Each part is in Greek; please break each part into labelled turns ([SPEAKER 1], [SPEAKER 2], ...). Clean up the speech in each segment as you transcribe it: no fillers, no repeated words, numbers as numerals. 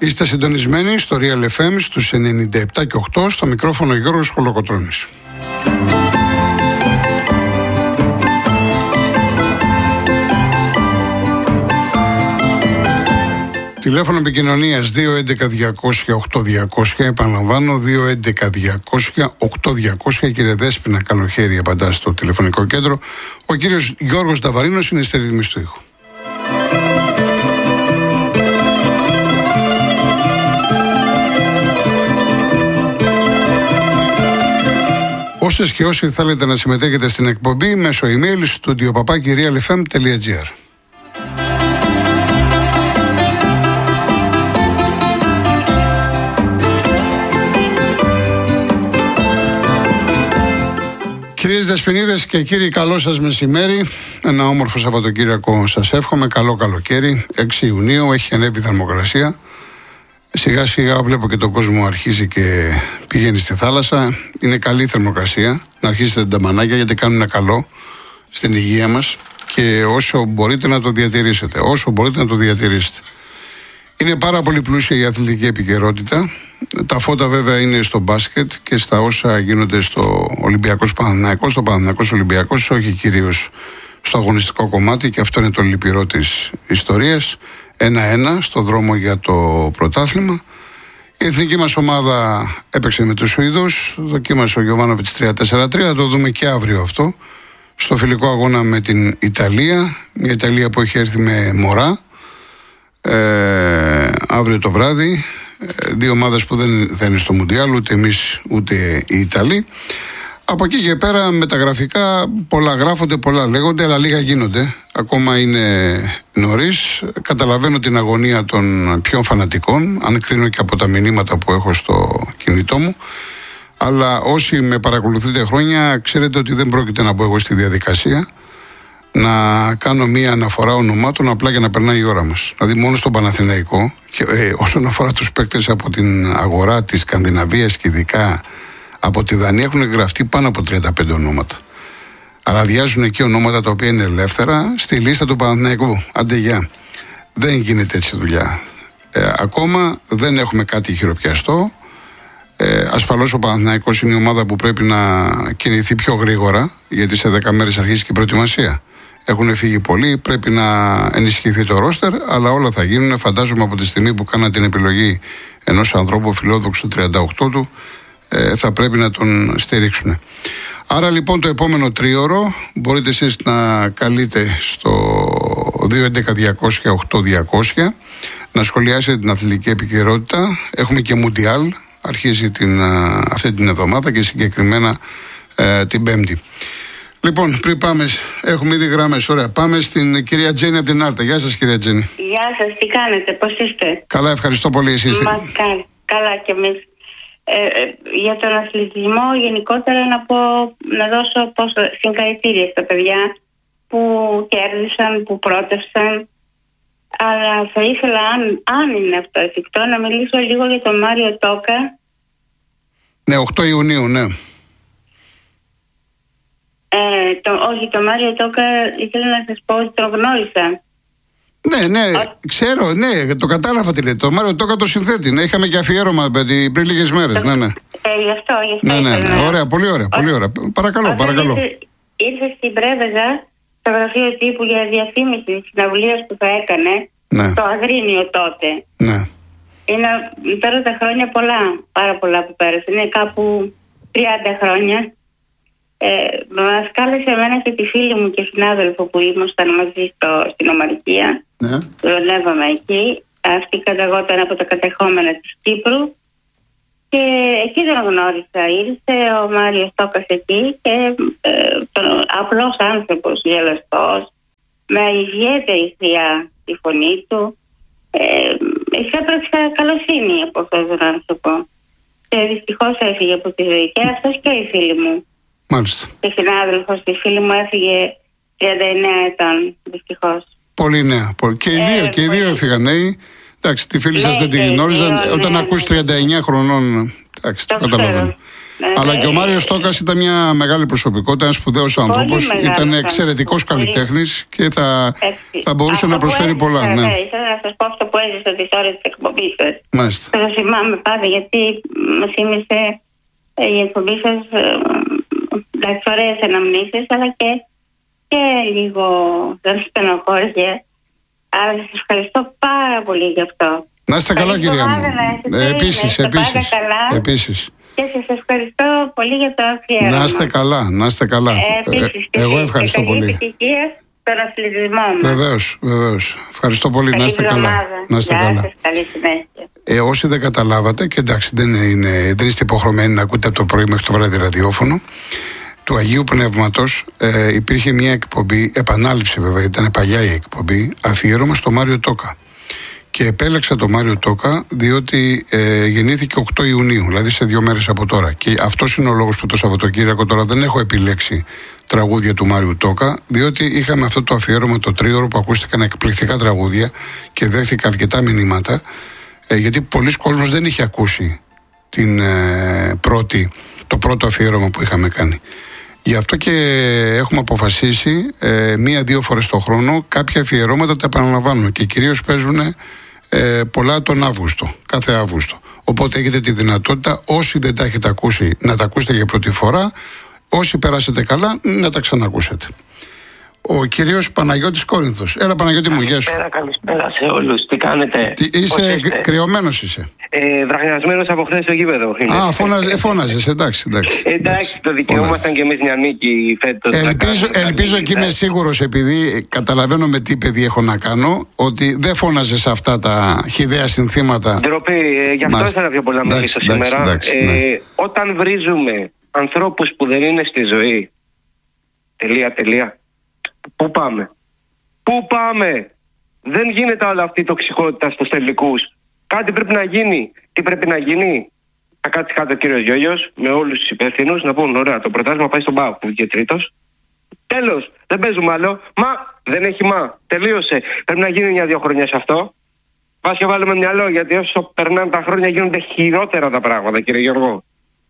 [SPEAKER 1] Είστε συντονισμένοι στο Real FM στους 97 και 8, στο μικρόφωνο Γιώργος Χολοκοτρώνης. Τηλέφωνο επικοινωνίας 211-200-8200, επαναλαμβάνω 211-200-8200. Κύριε Δέσποινα, καλοχέρι, απαντά στο τηλεφωνικό κέντρο. Ο κύριος Γιώργος Νταβαρίνος είναι στη ρύθμιση του ήχου. Όσες και όσοι θέλετε να συμμετέχετε στην εκπομπή, μέσω email studio@realfm.gr. Κυρίες Δεσποινίδες και κύριοι, καλό σας μεσημέρι. Ένα όμορφο Σαββατοκύριακο σας εύχομαι. Καλό καλοκαίρι. 6 Ιουνίου, έχει ανέβει η θερμοκρασία. Σιγά σιγά βλέπω και τον κόσμο αρχίζει και πηγαίνει στη θάλασσα. Είναι καλή η θερμοκρασία. Να αρχίσετε τα μανάκια, γιατί κάνουν ένα καλό στην υγεία μας. Και όσο μπορείτε να το διατηρήσετε. Είναι πάρα πολύ πλούσια η αθλητική επικαιρότητα. Τα φώτα βέβαια είναι στο μπάσκετ και στα όσα γίνονται στο Ολυμπιακός Παναθηναϊκός, στο Παναθηναϊκός Ολυμπιακός, όχι κυρίως στο αγωνιστικό κομμάτι, και αυτό είναι το λυπηρό της ιστορίας. 1-1 στο δρόμο για το πρωτάθλημα. Η εθνική μας ομάδα έπαιξε με τους Σουηδούς, δοκίμασε ο Γιωβάνοβιτς 3-4-3, θα το δούμε και αύριο αυτό, στο φιλικό αγώνα με την Ιταλία, μια Ιταλία που έχει έρθει με μωρά, αύριο το βράδυ. Δύο ομάδες που δεν είναι στο Μουντιάλ, ούτε εμείς ούτε οι Ιταλοί. Από εκεί και πέρα μεταγραφικά πολλά γράφονται, πολλά λέγονται, αλλά λίγα γίνονται. Ακόμα είναι νωρίς. Καταλαβαίνω την αγωνία των πιο φανατικών, αν κρίνω και από τα μηνύματα που έχω στο κινητό μου. Αλλά όσοι με παρακολουθείτε χρόνια, ξέρετε ότι δεν πρόκειται να μπω εγώ στη διαδικασία να κάνω μία αναφορά ονομάτων απλά για να περνάει η ώρα μας. Δηλαδή μόνο στον Παναθηναϊκό, όσον αφορά τους παίκτες από την αγορά της Σκανδιναβίας και ειδικά από τη Δανία, έχουν γραφτεί πάνω από 35 ονόματα. Αλλά αδειάζουν εκεί ονόματα τα οποία είναι ελεύθερα στη λίστα του Παναθηναϊκού. Άντε γεια. Δεν γίνεται έτσι δουλειά. Ακόμα δεν έχουμε κάτι χειροπιαστό. Ασφαλώς ο Παναθηναϊκός είναι η ομάδα που πρέπει να κινηθεί πιο γρήγορα, γιατί σε 10 μέρες αρχίζει και η προετοιμασία. Έχουν φύγει πολλοί, πρέπει να ενισχυθεί το ρόστερ, αλλά όλα θα γίνουν. Φαντάζομαι από τη στιγμή που κάναν την επιλογή ενός ανθρώπου φιλόδοξου 38 του, θα πρέπει να τον στηρίξουν. Άρα λοιπόν το επόμενο τρίωρο μπορείτε εσείς να καλείτε στο 211-200-8200 να σχολιάσετε την αθλητική επικαιρότητα. Έχουμε και Μουντιάλ, αρχίζει αυτή την εβδομάδα και συγκεκριμένα την Πέμπτη. Λοιπόν, πριν πάμε, έχουμε ήδη γράμμες. Ωραία, πάμε στην κυρία Τζέννη από την Άρτα. Γεια σας, κυρία Τζέννη.
[SPEAKER 2] Γεια σας, τι κάνετε, πώς είστε?
[SPEAKER 1] Καλά, ευχαριστώ πολύ. Εσείς?
[SPEAKER 2] Καλά κι εμείς. Για τον αθλητισμό γενικότερα να δώσω συγχαρητήρια στα παιδιά που κέρδισαν, που πρότευσαν. Αλλά θα ήθελα, αν είναι αυτό εφικτό, να μιλήσω λίγο για τον Μάριο Τόκα.
[SPEAKER 1] Ναι, 8 Ιουνίου, ναι.
[SPEAKER 2] Όχι, τον Μάριο Τόκα ήθελα να σας πω ότι τον γνώρισα.
[SPEAKER 1] Ναι, ξέρω, ναι, το κατάλαβα τι λέτε. Το Μάριο Τόκα το συνθέτη. Ναι, είχαμε και αφιέρωμα πριν λίγες μέρες. Ναι.
[SPEAKER 2] Γι' αυτό.
[SPEAKER 1] Ναι. Ωραία, πολύ ωραία. Παρακαλώ.
[SPEAKER 2] Ήρθε στην Πρέβεζα, στο γραφείο τύπου για διαφήμιση της συναυλίας που θα έκανε, στο Αγρίνιο τότε.
[SPEAKER 1] Ναι.
[SPEAKER 2] Είναι τώρα τα χρόνια πάρα πολλά που πέρασαν. Είναι κάπου 30 χρόνια. Μας κάλεσε εμένα και τη φίλη μου και συνάδελφο που ήμασταν μαζί στην Ομαρικία.
[SPEAKER 1] Ναι.
[SPEAKER 2] Δουλεύαμε εκεί. Αυτή καταγόταν από τα κατεχόμενα της Κύπρου και εκεί τον γνώρισα. Ήρθε ο Μάριος Τόκας εκεί και απλός άνθρωπος, γελαστός, με ιδιαίτερη θεία τη φωνή του. Εξέπραξα καλοσύνη από αυτόν τον άνθρωπο και δυστυχώς έφυγε από τη ζωή, και αυτός και η φίλη μου.
[SPEAKER 1] Μάλιστα.
[SPEAKER 2] Και συνάδελφος, τη φίλη μου έφυγε 39 ετών, δυστυχώς.
[SPEAKER 1] Πολύ νέα. Και οι δύο έφυγαν νέοι. Εντάξει, τη φίλη σας δεν την γνώριζα. Όταν ακούς 39 χρονών, εντάξει, το καταλαβαίνω. Αλλά και ο Μάριος Τόκας ήταν μια μεγάλη προσωπικότητα, ένας σπουδαίος άνθρωπος, ήταν εξαιρετικός καλλιτέχνης και θα μπορούσε να προσφέρει πολλά.
[SPEAKER 2] Ναι. Ήθελα να σας πω αυτό που έζησα τις ώρες της εκπομπής σας.
[SPEAKER 1] Μάλιστα.
[SPEAKER 2] Θα το θυμάμαι πάντα, γιατί μας θύμισε η εκπομπή σας ωραίες αναμνήσεις, αλλά και λίγο στενοχώρια. Άρα σας ευχαριστώ πάρα πολύ γι' αυτό.
[SPEAKER 1] Να είστε καλά, κυρία μου. Επίσης.
[SPEAKER 2] Και σας ευχαριστώ πολύ για το αφιέρωμα.
[SPEAKER 1] Να είστε καλά. Εγώ ευχαριστώ πολύ.
[SPEAKER 2] Καλή επιτυχία στον αθλητισμό μας.
[SPEAKER 1] Βεβαίως. Ευχαριστώ πολύ. Να είστε καλά.
[SPEAKER 2] Καλή συνέχεια.
[SPEAKER 1] Όσοι δεν καταλάβατε, και εντάξει, δεν είστε υποχρεωμένοι να ακούτε από το πρωί μέχρι το βράδυ ραδιόφωνο, του Αγίου Πνεύματος υπήρχε μια εκπομπή, επανάληψη βέβαια, ήταν παλιά η εκπομπή, αφιέρωμα στο Μάριο Τόκα. Και επέλεξα τον Μάριο Τόκα διότι γεννήθηκε 8 Ιουνίου, δηλαδή σε 2 μέρες από τώρα. Και αυτός είναι ο λόγος που το Σαββατοκύριακο τώρα δεν έχω επιλέξει τραγούδια του Μάριου Τόκα, διότι είχαμε αυτό το αφιέρωμα το τρίωρο που ακούστηκαν εκπληκτικά τραγούδια και δέχτηκα αρκετά μηνύματα, γιατί πολλοί κόσμος δεν είχε ακούσει το πρώτο αφιέρωμα που είχαμε κάνει. Γι' αυτό και έχουμε αποφασίσει 1-2 φορές το χρόνο κάποια αφιερώματα τα επαναλαμβάνουμε και κυρίως παίζουν πολλά τον Αύγουστο, κάθε Αύγουστο. Οπότε έχετε τη δυνατότητα, όσοι δεν τα έχετε ακούσει, να τα ακούσετε για πρώτη φορά, όσοι περάσετε καλά, να τα ξανακούσετε. Ο κύριος Παναγιώτης Κόρινθος. Έλα, Παναγιώτη μου, γεια σου.
[SPEAKER 3] Καλησπέρα σε όλους. Τι κάνετε?
[SPEAKER 1] Είσαι κρυωμένος είσαι?
[SPEAKER 3] Βραχνιασμένος από χθες στο γήπεδο.
[SPEAKER 1] Φώναζες, εντάξει.
[SPEAKER 3] Εντάξει, το δικαιούμασταν και εμείς μια νίκη φέτος.
[SPEAKER 1] Ελπίζω και είμαι σίγουρος, επειδή καταλαβαίνω με τι παιδί έχω να κάνω, ότι δεν φώναζες αυτά τα χυδαία συνθήματα.
[SPEAKER 3] Ντροπή, γι' αυτό ήθελα πιο πολλά να μιλήσω σήμερα. Όταν βρίζουμε ανθρώπους που δεν είναι στη ζωή, τελεία. Πού πάμε? Δεν γίνεται όλη αυτή η τοξικότητα στους τελικούς. Κάτι πρέπει να γίνει. Τι πρέπει να γίνει? Θα κάτσει κάτω ο κύριος Γιώργος με όλους τους υπεύθυνους να πούν: ωραία, το πρωτάθλημα πάει στον ΠΑΟΚ που βγήκε τρίτος. Τέλος, δεν παίζουμε άλλο. Δεν έχει τελείωσε. Πρέπει να γίνει 1-2 χρόνια σε αυτό. Πας και βάλουμε μυαλό, γιατί όσο περνάνε τα χρόνια γίνονται χειρότερα τα πράγματα, κύριε Γιώργο.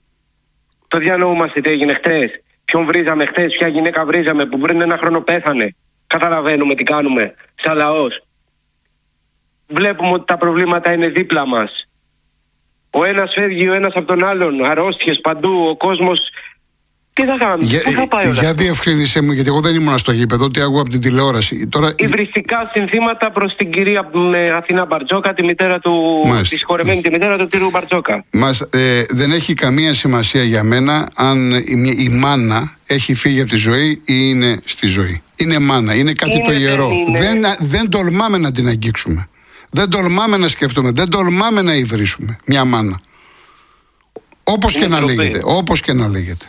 [SPEAKER 3] Το διανοούμαστε τι έγινε χτες. Ποιον βρίζαμε χτες, ποια γυναίκα βρίζαμε που πριν 1 χρόνο πέθανε. Καταλαβαίνουμε τι κάνουμε σαν λαός. Βλέπουμε ότι τα προβλήματα είναι δίπλα μας. Ο ένας φεύγει ο ένας από τον άλλον. Αρρώστιες παντού, ο κόσμος. Τι θα κάνουμε, πού θα πάει όλα?
[SPEAKER 1] Για διευκρίνησέ μου, γιατί εγώ δεν ήμουν στο γήπεδο, τι άκουγα από την τηλεόραση. Τώρα...
[SPEAKER 3] Υβριστικά συνθήματα προς την κυρία Αθηνά Μπαρτζόκα, τη μητέρα του, τη συγχωρεμένη τη μητέρα του κύριου Μπαρτζόκα.
[SPEAKER 1] Δεν έχει καμία σημασία για μένα αν η μάνα έχει φύγει από τη ζωή ή είναι στη ζωή. Είναι μάνα, είναι κάτι το ιερό. Δεν τολμάμε να την αγγίξουμε. Δεν τολμάμε να σκεφτούμε, δεν τολμάμε να υβρίσουμε μια μάνα. Όπως και να λέγεται.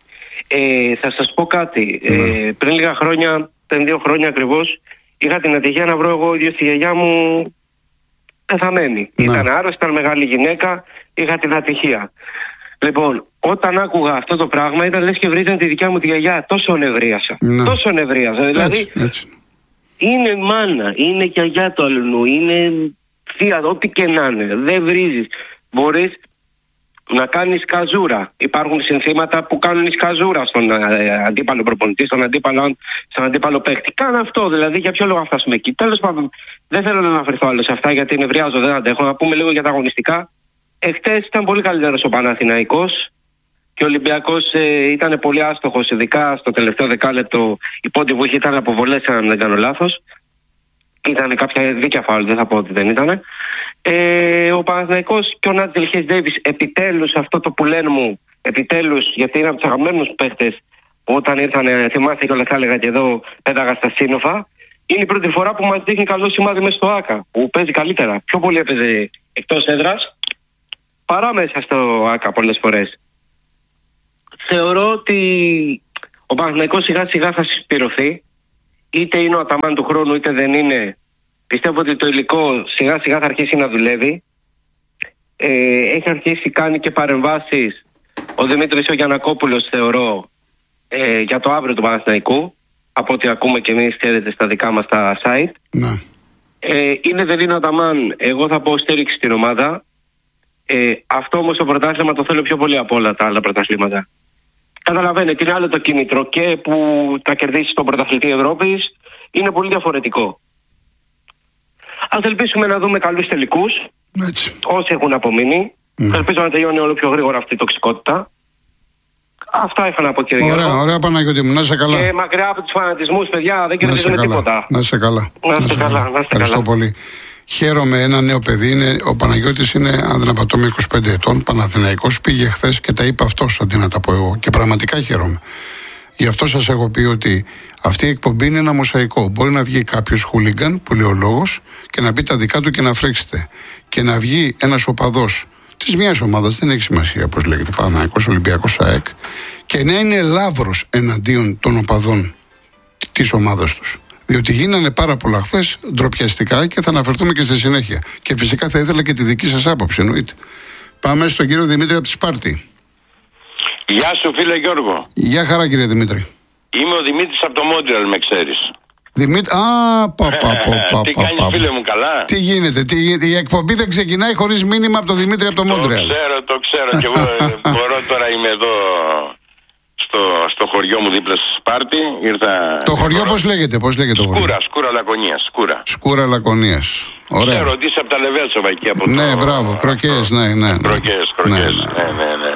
[SPEAKER 3] Θα σας πω κάτι. Πριν λίγα χρόνια, πριν 2 χρόνια ακριβώς, είχα την ατυχία να βρω εγώ ίδιο τη γιαγιά μου πεθαμένη. Ήταν άρρωστη, ήταν μεγάλη γυναίκα, είχα την ατυχία. Λοιπόν, όταν άκουγα αυτό το πράγμα, ήταν λες και βρίζανε τη δικιά μου τη γιαγιά. Τόσο νευρίασα. Δηλαδή,
[SPEAKER 1] έτσι.
[SPEAKER 3] Είναι μάνα, είναι γιαγιά του αλλού, είναι θεία, ό,τι και να είναι. Δεν βρίζεις. Μπορείς να κάνεις καζούρα. Υπάρχουν συνθήματα που κάνουν καζούρα στον αντίπαλο προπονητή, στον αντίπαλο παίκτη. Κάνε αυτό, δηλαδή, για ποιο λόγο να φτάσουμε εκεί? Τέλος πάντων, δεν θέλω να αναφερθώ άλλο σε αυτά, γιατί νευριάζω, δεν αντέχω. Να πούμε λίγο για τα αγωνιστικά. Εχθές ήταν πολύ καλύτερος ο Παναθηναϊκός και ο Ολυμπιακός ήταν πολύ άστοχος, ειδικά στο τελευταίο δεκάλεπτο. Η πόντη που είχε ήταν αποβολές, αν δεν κάνω λάθος. Ήταν κάποια δίκαια φάουλ, δεν θα πω ότι δεν ήταν. Ο Παναθηναϊκός και ο Νάτζελ Χέις Ντέιβις, επιτέλους, αυτό το που λένε μου, επιτέλους, γιατί είναι από τους αγαπημένους παίχτες που όταν ήρθαν, θυμάστε κιόλας, θα έλεγα και εδώ, πέταγα στα σύννεφα. Είναι η πρώτη φορά που μας δείχνει καλό σημάδι μέσα στο ΆΚΑ, που παίζει καλύτερα. Πιο πολύ έπαιζε εκτός έδρας παρά μέσα στο ΆΚΑ πολλές φορές. Θεωρώ ότι ο Παναθηναϊκός σιγά σιγά θα συσπηρωθεί. Είτε είναι ο Αταμάν του χρόνου είτε δεν είναι. Πιστεύω ότι το υλικό σιγά σιγά θα αρχίσει να δουλεύει. Έχει αρχίσει, κάνει και παρεμβάσεις ο Δημήτρης ο Γιαννακόπουλος, θεωρώ, για το αύριο του Παναθηναϊκού. Από ό,τι ακούμε και εμείς, ξέρετε, στα δικά μας τα site.
[SPEAKER 1] Ναι.
[SPEAKER 3] Είναι δεν είναι ο Αταμάν, εγώ θα πω στήριξη στην ομάδα. Αυτό όμως το πρωτάθλημα το θέλω πιο πολύ από όλα τα άλλα πρωταθλήματα. Καταλαβαίνετε, είναι άλλο το κίνητρο και που θα κερδίσει τον πρωταθλητή Ευρώπης είναι πολύ διαφορετικό. Ας ελπίσουμε να δούμε καλούς τελικούς, όσοι έχουν απομείνει. Ελπίζω να τελειώνει όλο πιο γρήγορα αυτή η τοξικότητα. Αυτά είχα να πω, κύριε Γιώργο.
[SPEAKER 1] Ωραία, Παναγιώτη μου, να είσαι καλά.
[SPEAKER 3] Και μακριά από τους φανατισμούς, παιδιά, δεν κερδίζουμε τίποτα.
[SPEAKER 1] Να είσαι καλά.
[SPEAKER 3] Ευχαριστώ
[SPEAKER 1] πολύ. Χαίρομαι, ένα νέο παιδί ο Παναγιώτης είναι, αν δεν απατώμε, 25 ετών, Παναθηναϊκός, πήγε χθες και τα είπε αυτός αντί να τα πω εγώ. Και πραγματικά χαίρομαι. Γι' αυτό σας έχω πει ότι αυτή η εκπομπή είναι ένα μοσαϊκό. Μπορεί να βγει κάποιος χούλιγκαν, που λέει ο λόγος, και να πει τα δικά του και να φρέξετε. Και να βγει ένας οπαδός της μιας ομάδας, δεν έχει σημασία πώς λέγεται, Παναθηναϊκός, Ολυμπιακός, ΑΕΚ, και να είναι λαύρος εναντίον των οπαδών της ομάδας τους. Διότι γίνανε πάρα πολλά χθες ντροπιαστικά και θα αναφερθούμε και στη συνέχεια. Και φυσικά θα ήθελα και τη δική σας άποψη, εννοείται. Πάμε στον κύριο Δημήτρη από τη Σπάρτη.
[SPEAKER 4] Γεια σου, φίλε Γιώργο.
[SPEAKER 1] Γεια χαρά, κύριε Δημήτρη.
[SPEAKER 4] Είμαι ο Δημήτρης από το Μόντρεαλ, με ξέρεις.
[SPEAKER 1] Δημήτρη,
[SPEAKER 4] τι κάνεις, φίλε μου, καλά?
[SPEAKER 1] Τι γίνεται, η εκπομπή δεν ξεκινάει χωρίς μήνυμα από τον Δημήτρη από το Μόντρεαλ.
[SPEAKER 4] Το ξέρω κι εγώ μπορώ, τώρα είμαι εδώ στο χωριό μου δίπλα στη Σπάρτη.
[SPEAKER 1] Το χωριό πώς λέγεται το χωριό?
[SPEAKER 4] Σκούρα Λακωνίας.
[SPEAKER 1] Σκούρα Λακωνίας. Ωραία.
[SPEAKER 4] Ξέρω ότι είσαι από τα Λεβέρσοβα εκεί από
[SPEAKER 1] Ναι, μπράβο, Κροκές, ναι.
[SPEAKER 4] Κροκές. Ναι.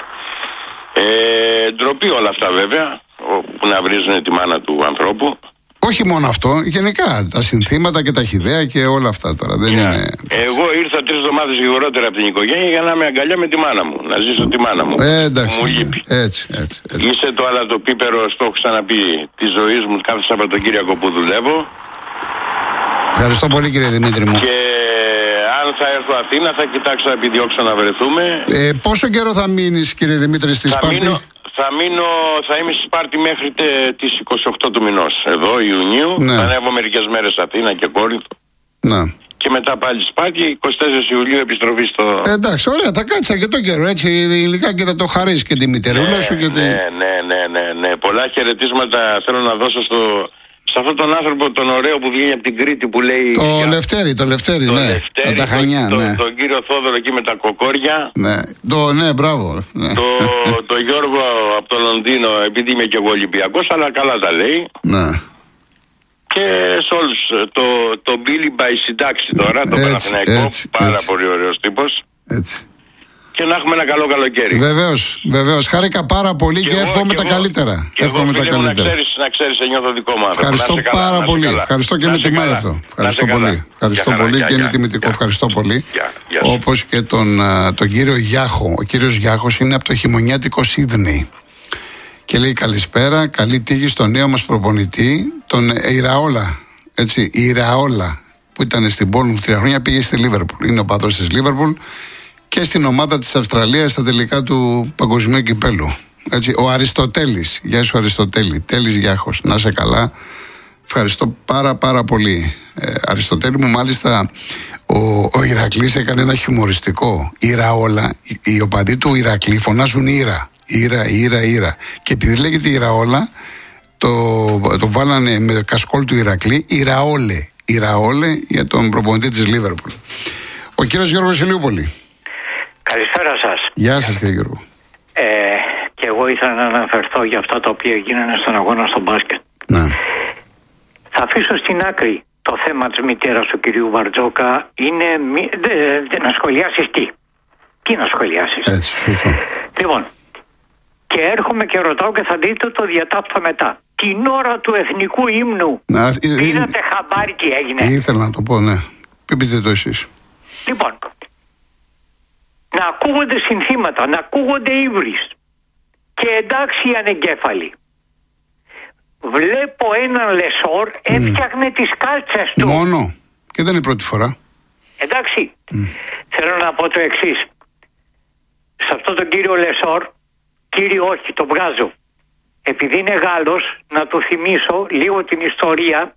[SPEAKER 4] Ντροπή όλα αυτά βέβαια, που να βρίζουν τη μάνα του ανθρώπου.
[SPEAKER 1] Όχι μόνο αυτό, γενικά τα συνθήματα και τα χυδαία και όλα αυτά τώρα. Δεν είναι...
[SPEAKER 4] Εγώ ήρθα 3 εβδομάδες γρηγορότερα από την οικογένεια για να είμαι αγκαλιά με τη μάνα μου. Να ζήσω τη μάνα μου.
[SPEAKER 1] Εντάξει.
[SPEAKER 4] Μου λείπει.
[SPEAKER 1] Έτσι.
[SPEAKER 4] Είσαι το αλατοπίπερο, το έχω ξαναπεί, τη ζωή μου κάθε Σαββατοκύριακο που δουλεύω.
[SPEAKER 1] Ευχαριστώ πολύ, κύριε Δημήτρη μου.
[SPEAKER 4] Και αν θα έρθω Αθήνα θα κοιτάξω να επιδιώξω να βρεθούμε.
[SPEAKER 1] Πόσο καιρό θα μείνεις, κύριε Δημήτρη, στη Σπάρτη?
[SPEAKER 4] Θα είμαι στη Σπάρτη μέχρι τις 28 του μηνός. Εδώ, Ιουνίου.
[SPEAKER 1] Ναι.
[SPEAKER 4] Θα ανέβω μερικές μέρες Αθήνα και Κόρινθο.
[SPEAKER 1] Ναι.
[SPEAKER 4] Και μετά πάλι Σπάρτη, 24 Ιουλίου επιστροφή στο...
[SPEAKER 1] Εντάξει, ωραία, τα κάτσα και τον καιρό, έτσι, υλικά και θα το χαρίσεις και τη μητερούλα σου και
[SPEAKER 4] Ναι. Πολλά χαιρετίσματα θέλω να δώσω σε αυτόν τον άνθρωπο τον ωραίο που βγαίνει από την Κρήτη που λέει...
[SPEAKER 1] Το Λευτέρι, ναι. Τα Χανιά, ναι.
[SPEAKER 4] Τον κύριο Θόδωρο εκεί με τα κοκόρια.
[SPEAKER 1] Ναι, μπράβο. Ναι.
[SPEAKER 4] Το Γιώργο από το Λονδίνο, επειδή είμαι και εγώ Ολυμπιακός, αλλά καλά τα λέει.
[SPEAKER 1] Ναι.
[SPEAKER 4] Και σε όλους, το Billy by συντάξη τώρα, το Παναθηναϊκό, πάρα πολύ ωραίος τύπος.
[SPEAKER 1] Έτσι.
[SPEAKER 4] Και να έχουμε ένα καλό καλοκαίρι.
[SPEAKER 1] Βεβαίως. Χάρηκα πάρα πολύ και εύχομαι τα καλύτερα.
[SPEAKER 4] Εύχομαι τα καλύτερα. Να ξέρεις, νιώθω δικό μου άνθρωπο.
[SPEAKER 1] Ευχαριστώ πάρα πολύ. Ευχαριστώ και με τιμάει αυτό. Ευχαριστώ πολύ και είναι τιμητικό. Ευχαριστώ πολύ. Όπως και τον κύριο Γιάχο. Ο κύριος Γιάχος είναι από το χειμωνιάτικο Σίδνεϊ. Και λέει καλησπέρα, καλή τύχη στον νέο μας προπονητή, τον Ιραόλα. Έτσι, η Ιραόλα που ήταν στην Πόλμουθ 3 χρόνια πήγε στη Λίβερπουλ. Είναι ο παδός της Λίβερπουλ. Και στην ομάδα της Αυστραλίας στα τελικά του Παγκοσμίου Κυπέλου. Έτσι, ο Αριστοτέλης. Γεια σου, Αριστοτέλη. Τέλης Γιάχος. Να είσαι καλά. Ευχαριστώ πάρα πολύ. Αριστοτέλη μου, μάλιστα ο Ηρακλής έκανε ένα χιουμοριστικό. Ιραόλα. Οι οπαδοί του Ηρακλή φωνάζουν Ήρα. Ήρα. Και επειδή λέγεται Ιραόλα, το βάλανε με κασκόλ του Ηρακλή Ιραόλε για τον προπονητή της Λίβερπουλ. Ο κύριος Γιώργος Ηλιούπολη.
[SPEAKER 5] Καλησπέρα σας.
[SPEAKER 1] Γεια σας, κύριε Γιώργο.
[SPEAKER 5] Και εγώ ήθελα να αναφερθώ για αυτά τα οποία γίνανε στον αγώνα στο μπάσκετ.
[SPEAKER 1] Ναι.
[SPEAKER 5] Θα αφήσω στην άκρη το θέμα της μητέρας του κυρίου Μπαρτζόκα. Είναι να σχολιάσεις τι να σχολιάσεις.
[SPEAKER 1] Έτσι, σωστό.
[SPEAKER 5] Λοιπόν, και έρχομαι και ρωτάω και θα δείτε το διατάφτα μετά. Την ώρα του εθνικού ύμνου πήρατε χαμπάρι τι έγινε?
[SPEAKER 1] Ήθελα να το πω, ναι. Πείτε το εσείς.
[SPEAKER 5] Λοιπόν, να ακούγονται συνθήματα, να ακούγονται ύβρις και εντάξει οι ανεγκέφαλοι. Βλέπω έναν Λεσόρ έφτιαχνε τις κάλτσες του.
[SPEAKER 1] Μόνο. Και δεν είναι η πρώτη φορά.
[SPEAKER 5] Εντάξει. Θέλω να πω το εξής. Σε αυτόν τον κύριο Λεσόρ, κύριο όχι, το βγάζω. Επειδή είναι Γάλλος, να του θυμίσω λίγο την ιστορία